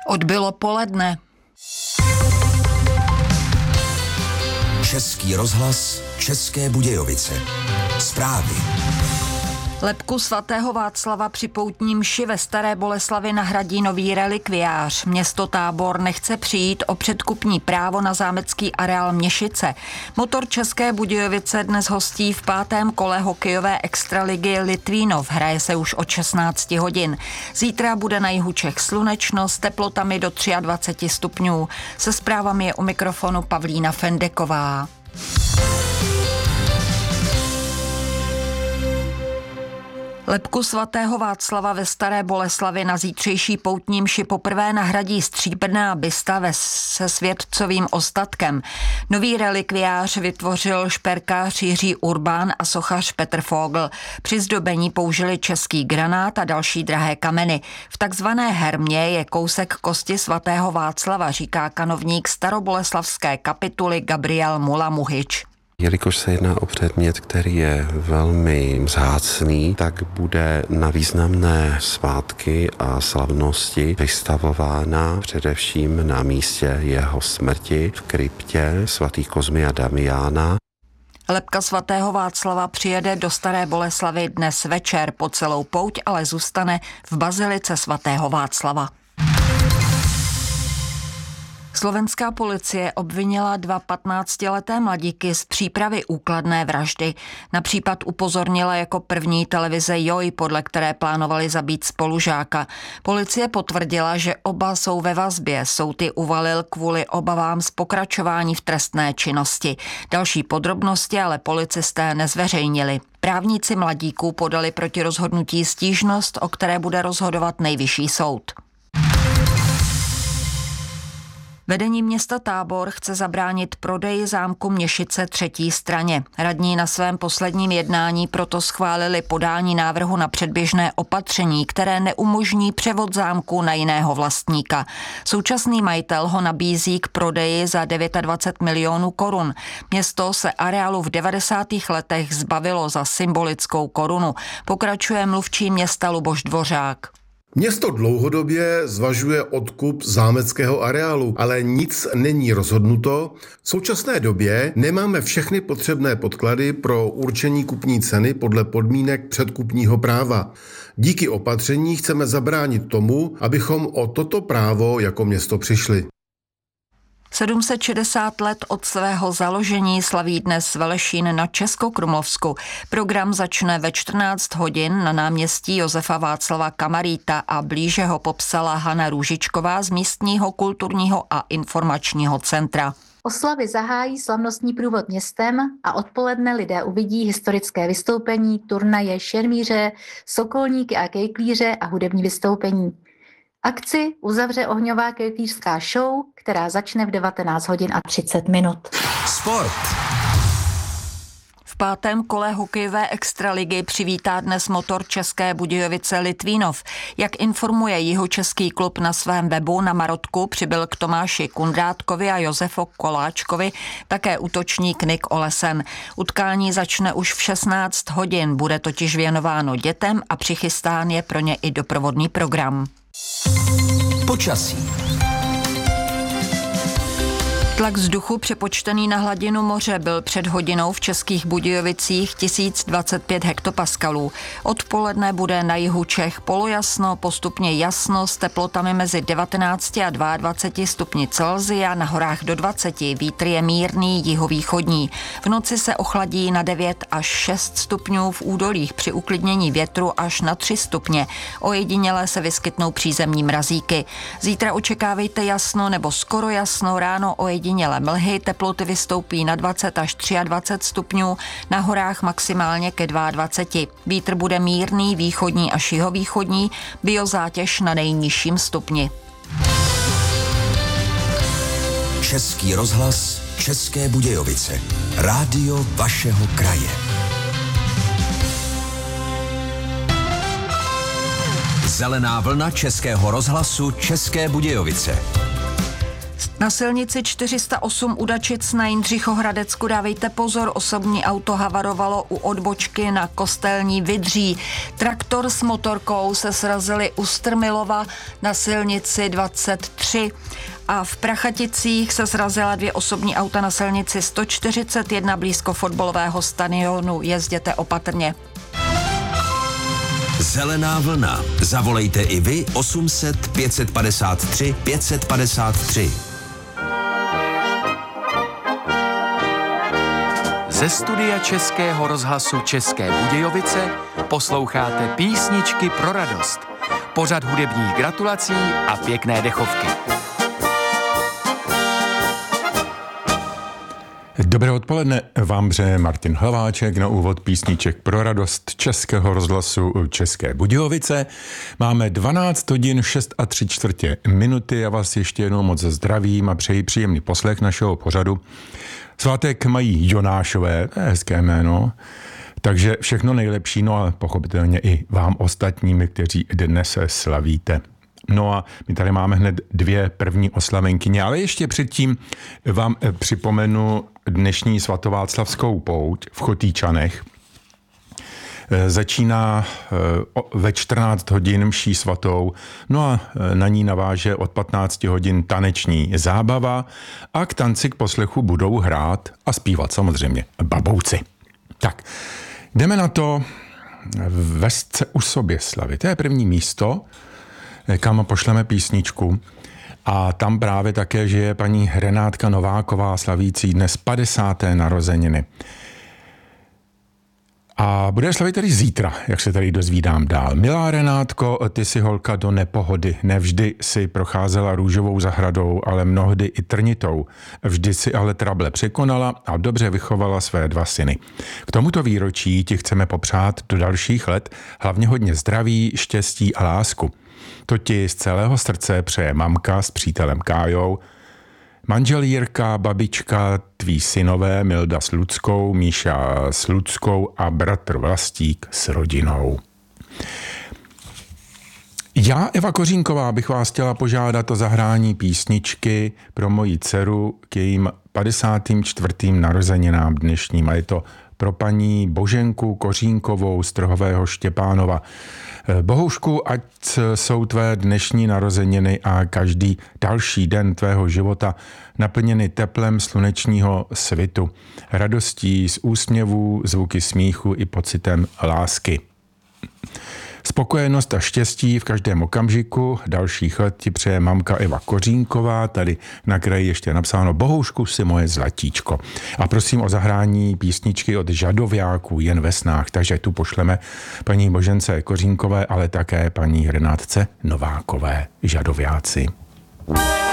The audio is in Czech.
Odbylo poledne. Český rozhlas, České Budějovice. Zprávy. Lebku svatého Václava při poutní mši ve Staré Boleslavi nahradí nový relikviář. Město Tábor nechce přijít o předkupní právo na zámecký areál Měšice. Motor České Budějovice dnes hostí v 5. kole hokejové extraligy Litvínov. Hraje se už od 16 hodin. Zítra bude na jihu Čech slunečno s teplotami do 23 stupňů. Se zprávami je u mikrofonu Pavlína Fendeková. Lebku svatého Václava ve Staré Boleslavi na zítřejší poutní mši poprvé nahradí stříbrná bysta se světcovým ostatkem. Nový relikviář vytvořil šperkář Jiří Urbán a sochař Petr Fogl. Při zdobení použili český granát a další drahé kameny. V takzvané hermě je kousek kosti svatého Václava, říká kanovník staroboleslavské kapituly Gabriel Mula-Muhič. Jelikož se jedná o předmět, který je velmi vzácný, tak bude na významné svátky a slavnosti vystavována především na místě jeho smrti v kryptě svatých Kozmy a Damiána. Lebka svatého Václava přijede do Staré Boleslavy dnes večer. Po celou pouť ale zůstane v bazilice svatého Václava. Slovenská policie obvinila 2 15leté mladíky z přípravy úkladné vraždy. Na případ upozornila jako první televize JOJ, podle které plánovali zabít spolužáka. Policie potvrdila, že oba jsou ve vazbě. Soud ji uvalil kvůli obavám z pokračování v trestné činnosti. Další podrobnosti ale policisté nezveřejnili. Právníci mladíků podali proti rozhodnutí stížnost, o které bude rozhodovat Nejvyšší soud. Vedení města Tábor chce zabránit prodeji zámku Měšice třetí straně. Radní na svém posledním jednání proto schválili podání návrhu na předběžné opatření, které neumožní převod zámku na jiného vlastníka. Současný majitel ho nabízí k prodeji za 29 milionů korun. Město se areálu v 90. letech zbavilo za symbolickou korunu. Pokračuje mluvčí města Luboš Dvořák. Město dlouhodobě zvažuje odkup zámeckého areálu, ale nic není rozhodnuto. V současné době nemáme všechny potřebné podklady pro určení kupní ceny podle podmínek předkupního práva. Díky opatření chceme zabránit tomu, abychom o toto právo jako město přišli. 760 let od svého založení slaví dnes Velešín na Českokrumlovsku. Program začne ve 14 hodin na náměstí Josefa Václava Kamaríta a blíže ho popsala Hana Růžičková z místního kulturního a informačního centra. Oslavy zahájí slavnostní průvod městem a odpoledne lidé uvidí historické vystoupení, turnaje, šermíře, sokolníky a kejklíře a hudební vystoupení. Akci uzavře ohňová kejklířská show, která začne v 19 hodin a 30 minut. Sport. V 5. kole hokejové extraligy přivítá dnes motor České Budějovice Litvínov. Jak informuje jihočeský klub na svém webu, na Marotku přibyl k Tomáši Kundrátkovi a Josefu Koláčkovi také útočník Nick Olesen. Utkání začne už v 16 hodin, bude totiž věnováno dětem a přichystán je pro ně i doprovodný program. Počasí. Tlak vzduchu přepočtený na hladinu moře byl před hodinou v Českých Budějovicích 1025 hektopaskalů. Odpoledne bude na jihu Čech polojasno, postupně jasno s teplotami mezi 19 a 22 stupni Celsia, na horách do 20, vítr je mírný jihovýchodní. V noci se ochladí na 9 až 6 stupňů, v údolích při uklidnění větru až na 3 stupně. Ojediněle se vyskytnou přízemní mrazíky. Zítra očekávejte jasno nebo skoro jasno, ráno ojediněle mlhy, teploty vystoupí na 20 až 23 stupňů, na horách maximálně ke 22. Vítr bude mírný, východní až jihovýchodní, biozátěž na nejnižším stupni. Český rozhlas, České Budějovice. Rádio vašeho kraje. Zelená vlna Českého rozhlasu České Budějovice. Na silnici 408 u Dačic na Jindřichohradecku dávejte pozor, osobní auto havarovalo u odbočky na Kostelní Vydří. Traktor s motorkou se srazili u Strmilova na silnici 23. A v Prachaticích se srazila 2 osobní auta na silnici 141 blízko fotbalového stadionu. Jezděte opatrně. Zelená vlna. Zavolejte i vy 800 553 553. Ze studia Českého rozhlasu České Budějovice posloucháte Písničky pro radost. Pořad hudebních gratulací a pěkné dechovky. Dobré odpoledne, vám přeje Martin Hlaváček na úvod Písniček pro radost Českého rozhlasu České Budějovice. Máme 12 hodin 6:03. Já vás ještě jednou moc zdravím a přeji příjemný poslech našeho pořadu. Svátek mají Jonášové, to je hezké jméno, takže všechno nejlepší, no a pochopitelně i vám ostatními, kteří dnes slavíte. No a my tady máme hned 2 první oslavenkyně, ale ještě předtím vám připomenu dnešní svatováclavskou pouť v Chotýčanech. Začíná ve 14 hodin mší svatou, no a na ní naváže od 15 hodin taneční zábava a k tanci k poslechu budou hrát a zpívat samozřejmě babouci. Tak, jdeme na to. Vesce u Soběslavy, to je první místo, kam pošleme písničku. A tam právě také žije paní Renátka Nováková, slavící dnes 50. narozeniny. A bude slavit tedy zítra, jak se tady dozvídám dál. Milá Renátko, ty jsi holka do nepohody. Nevždy si procházela růžovou zahradou, ale mnohdy i trnitou. Vždy si ale trable překonala a dobře vychovala své 2 syny. K tomuto výročí ti chceme popřát do dalších let hlavně hodně zdraví, štěstí a lásku. To ti z celého srdce přeje mamka s přítelem Kájou, manžel Jirka, babička, tví synové Milda s Luckou, Míša s Luckou a bratr Vlastík s rodinou. Já, Eva Kořínková, bych vás chtěla požádat o zahrání písničky pro moji dceru k jejím 54. narozeninám dnešním. A je to pro paní Boženku Kořínkovou z Trhového Štěpánova. Bohušku, ať jsou tvé dnešní narozeniny a každý další den tvého života naplněny teplem slunečního svitu, radostí z úsměvů, zvuky smíchu i pocitem lásky. Spokojenost a štěstí v každém okamžiku. Dalších let ti přeje mamka Eva Kořínková, tady na kraji ještě napsáno Bohoušku si moje zlatíčko. A prosím o zahrání písničky od Žadoviáků jen ve snách, takže tu pošleme paní Božence Kořínkové, ale také paní Renátce Novákové Žadoviáci.